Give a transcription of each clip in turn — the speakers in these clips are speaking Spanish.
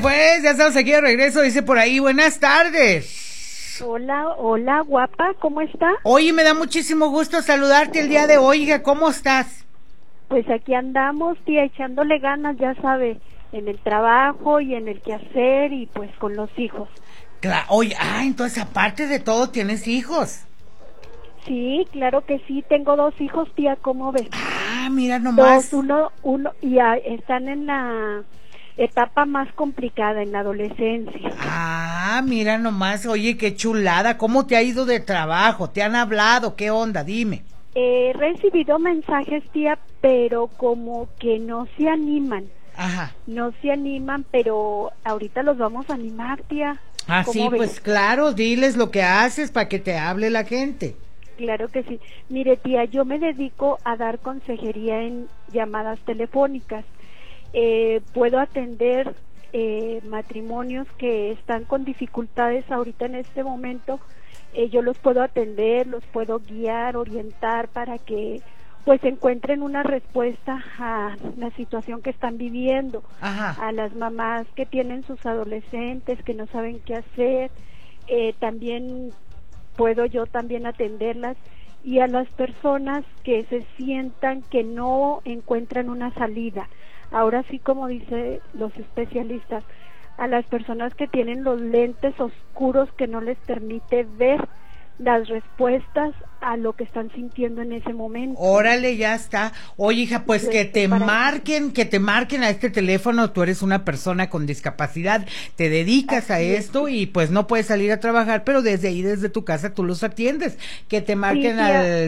pues, ya estamos aquí de regreso, dice por ahí, buenas tardes. Hola, guapa, ¿cómo está? Oye, me da muchísimo gusto saludarte el día de hoy, hija, ¿cómo estás? Pues aquí andamos, tía, echándole ganas, ya sabe, en el trabajo y en el quehacer y pues con los hijos. Claro, oye, entonces aparte de todo tienes hijos. Sí, claro que sí, tengo 2 hijos, tía, ¿cómo ves? Mira nomás. 2, uno, y están en la etapa más complicada, en la adolescencia. Mira nomás, oye, qué chulada, ¿cómo te ha ido de trabajo? ¿Te han hablado? ¿Qué onda? Dime. He recibido mensajes, tía, pero como que no se animan. Ajá. No se animan, pero ahorita los vamos a animar, tía. Sí, ves? pues claro, diles lo que haces para que te hable la gente. Claro que sí. Mire, tía, yo me dedico a dar consejería en llamadas telefónicas. Puedo atender matrimonios que están con dificultades ahorita en este momento. Yo los puedo atender, los puedo guiar, orientar para que pues encuentren una respuesta a la situación que están viviendo. Ajá. A las mamás que tienen sus adolescentes que no saben qué hacer. También puedo yo también atenderlas, y a las personas que se sientan que no encuentran una salida. Ahora sí, como dicen los especialistas, a las personas que tienen los lentes oscuros que no les permite ver las respuestas a lo que están sintiendo en ese momento. Órale, ya está. Oye, hija, pues que te marquen a este teléfono. Tú eres una persona con discapacidad, te dedicas a esto y pues no puedes salir a trabajar, pero desde ahí, desde tu casa, tú los atiendes. Que te marquen al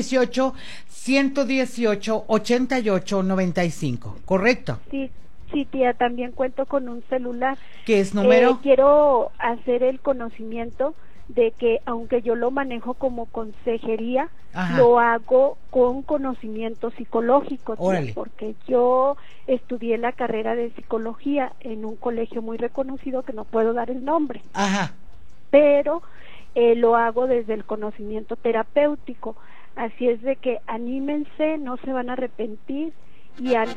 618-118-8895, ¿correcto? Sí, tía, también cuento con un celular. ¿Qué es número? Quiero hacer el conocimiento de que aunque yo lo manejo como consejería, Ajá, lo hago con conocimiento psicológico, órale, porque yo estudié la carrera de psicología en un colegio muy reconocido que no puedo dar el nombre. Ajá, pero lo hago desde el conocimiento terapéutico, así es de que anímense, no se van a arrepentir, y al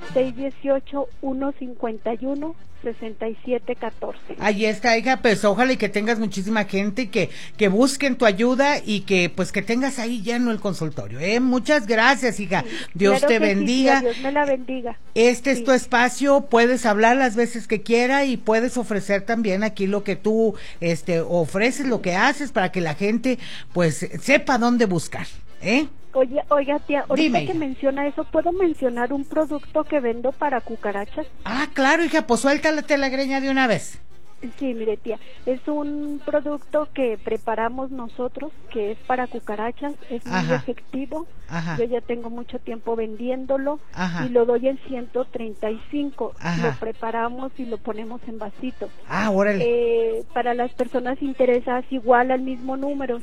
618-151-6714. Ahí está, hija, pues ojalá y que tengas muchísima gente y que busquen tu ayuda y que pues que tengas ahí lleno el consultorio, Muchas gracias, hija. Sí, Dios claro te bendiga. Sí, Dios me la bendiga. Este es tu espacio, puedes hablar las veces que quiera y puedes ofrecer también aquí lo que tú ofreces, lo que haces para que la gente pues sepa dónde buscar, Oiga, tía, ahorita Dime, que hija. menciona eso, ¿puedo mencionar un producto que vendo para cucarachas? Claro, hija, pues suéltate la greña de una vez. Sí, mire, tía, es un producto que preparamos nosotros, que es para cucarachas, es muy efectivo. Ajá. Yo ya tengo mucho tiempo vendiéndolo. Ajá. Y lo doy en 135. Ajá. Lo preparamos y lo ponemos en vasitos. Órale. Para las personas interesadas, igual al mismo número,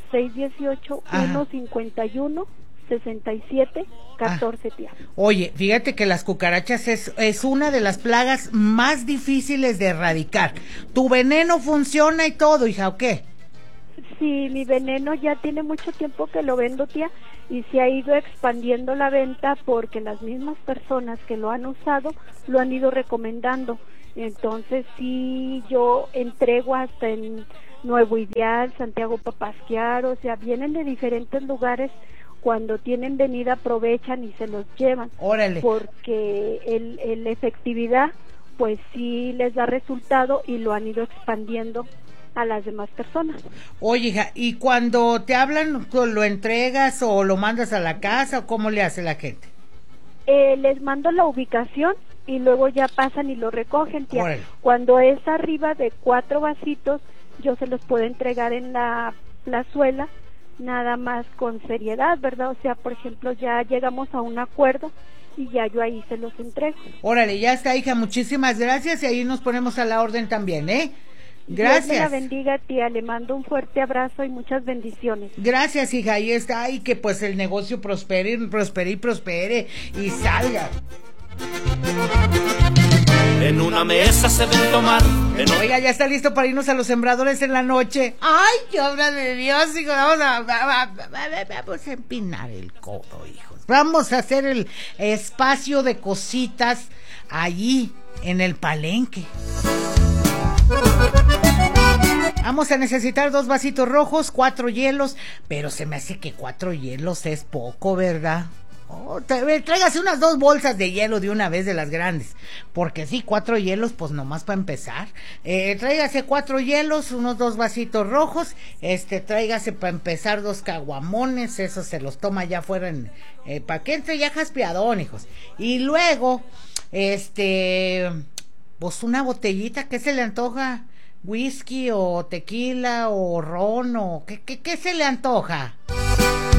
618-151-6714, tía. Oye, fíjate que las cucarachas es una de las plagas más difíciles de erradicar. ¿Tu veneno funciona y todo, hija, o qué? Sí, mi veneno ya tiene mucho tiempo que lo vendo, tía, y se ha ido expandiendo la venta porque las mismas personas que lo han usado lo han ido recomendando. Entonces sí, yo entrego hasta en Nuevo Ideal, Santiago Papasquiaro, o sea, vienen de diferentes lugares. Cuando tienen venida aprovechan y se los llevan. Órale. Porque la efectividad pues sí les da resultado y lo han ido expandiendo a las demás personas. Oye, hija, ¿y cuando te hablan, lo entregas o lo mandas a la casa o cómo le hace la gente? Les mando la ubicación y luego ya pasan y lo recogen, tía. Órale. Cuando es arriba de 4 vasitos, yo se los puedo entregar en la plazuela, nada más con seriedad, ¿verdad? O sea, por ejemplo, ya llegamos a un acuerdo y ya yo ahí se los entrego. Órale, ya está, hija, muchísimas gracias y ahí nos ponemos a la orden también, Gracias. Dios me la bendiga, tía, le mando un fuerte abrazo y muchas bendiciones. Gracias, hija, ahí está, y que pues el negocio prospere y salga. En una mesa se debe tomar. Oiga, ya está listo para irnos a los sembradores en la noche. ¡Ay, qué obra de Dios, hijo! Vamos a empinar el codo, hijos. Vamos a hacer el espacio de cositas allí en el palenque. Vamos a necesitar 2 vasitos rojos, 4 hielos, pero se me hace que 4 hielos es poco, ¿verdad? Oh, tráigase unas 2 bolsas de hielo de una vez de las grandes, porque sí, 4 hielos, pues nomás para empezar. Tráigase 4 hielos, unos 2 vasitos rojos, tráigase para empezar 2 caguamones, esos se los toma ya afuera para que entre ya jaspeadón, hijos. Y luego, pues una botellita, ¿qué se le antoja? ¿Whisky o tequila o ron o qué se le antoja?